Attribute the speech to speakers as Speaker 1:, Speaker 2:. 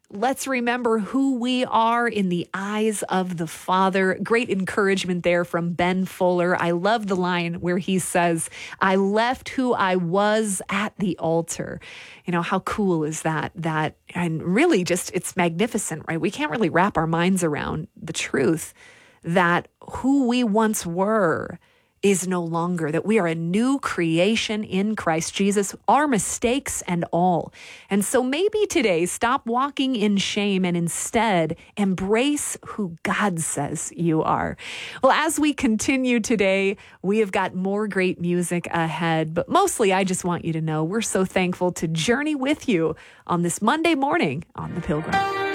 Speaker 1: Let's remember who we are in the eyes of the Father. Great encouragement there from Ben Fuller. I love the line where he says, I left who I was at the altar. You know, how cool is that? And really just, it's magnificent, right? We can't really wrap our minds around the truth that who we once were is no longer, that we are a new creation in Christ Jesus, our mistakes and all. And so maybe today, stop walking in shame and instead embrace who God says you are. Well, as we continue today, we have got more great music ahead, but mostly I just want you to know we're so thankful to journey with you on this Monday morning on The Pilgrim.